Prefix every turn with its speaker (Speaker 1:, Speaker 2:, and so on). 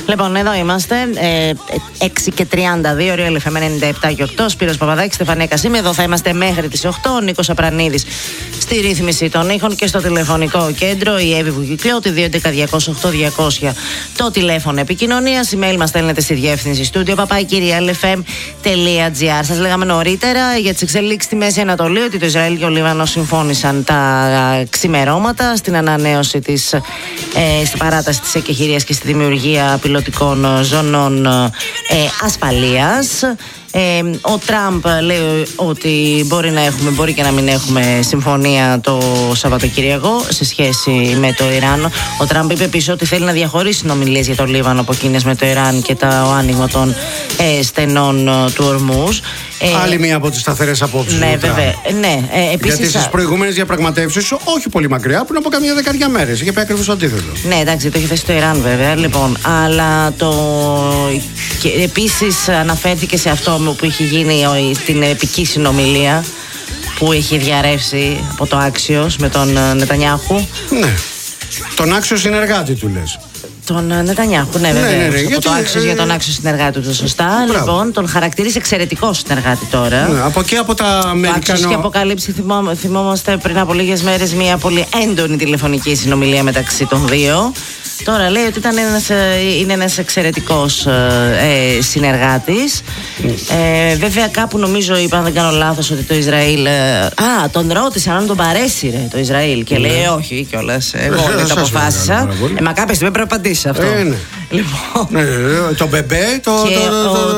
Speaker 1: Λοιπόν, εδώ είμαστε. 6 και 32, Real FM 97 και 8. Σπύρος Παπαδάκης, Στεφανία Κασίμη. Εδώ θα είμαστε μέχρι τις 8. Ο Νίκος Απρανίδης στη ρύθμιση των ήχων και στο τηλεφωνικό κέντρο. Η Εύη Βουγιουκλιώτη, 211-208-200. Το τηλέφωνο επικοινωνίας. Email μας στέλνετε στη διεύθυνση στούντιο papakirialfm.gr. Σας λέγαμε νωρίτερα για τις εξελίξεις στη Μέση Ανατολή ότι το Ισραήλ και ο Λίβανος συμφώνησαν τα ξημερώματα στην ανανέωση στην παράταση της εκεχηρίας και στη δημιουργία πιλωτικών ζωνών ασφαλείας. Ο Τραμπ λέει ότι μπορεί και να μην έχουμε συμφωνία το Σαββατοκύριακο σε σχέση με το Ιράν. Ο Τραμπ είπε επίσης ότι θέλει να διαχωρίσει συνομιλίες για το Λίβανο από εκείνες με το Ιράν και το άνοιγμα των στενών του Ορμούζ.
Speaker 2: Άλλη μία από τις σταθερές απόψεις.
Speaker 1: Ναι, βέβαια. Ναι, επίσης,
Speaker 2: γιατί στις προηγούμενες διαπραγματεύσεις, όχι πολύ μακριά, πριν από καμία δεκαριά μέρες, είχε πει ακριβώς το αντίθετο.
Speaker 1: Ναι, εντάξει, το έχει θέσει το Ιράν βέβαια. Λοιπόν, αλλά επίσης αναφέρθηκε σε αυτό που είχε γίνει στην επική συνομιλία που έχει διαρρεύσει από το Άξιος με τον Νετανιάχου.
Speaker 2: Ναι. Τον άξιο συνεργάτη του λες.
Speaker 1: Τον Νετανιάχου, ναι, βέβαια.
Speaker 2: Ναι,
Speaker 1: γιατί... το Άξιος για τον άξιο συνεργάτη του, σωστά.
Speaker 2: Μπράβο.
Speaker 1: Λοιπόν, τον χαρακτηρίζει εξαιρετικό συνεργάτη τώρα.
Speaker 2: Ναι, από εκεί από τα Αμερικανό.
Speaker 1: Άξιος και αποκαλύψει, θυμόμαστε πριν από λίγες μέρες μια πολύ έντονη τηλεφωνική συνομιλία μεταξύ των δύο. Τώρα λέει ότι είναι ένας εξαιρετικός συνεργάτης. Βέβαια κάπου νομίζω είπα, αν δεν κάνω λάθος, ότι το Ισραήλ τον ρώτησαν αν τον παρέσει το Ισραήλ και λέει όχι κιόλας, εγώ δεν το αποφάσισα. Μα κάποια στιγμή πρέπει να απαντήσει αυτό.
Speaker 2: Ναι.
Speaker 1: Λοιπόν.
Speaker 2: Το μπεμπέ,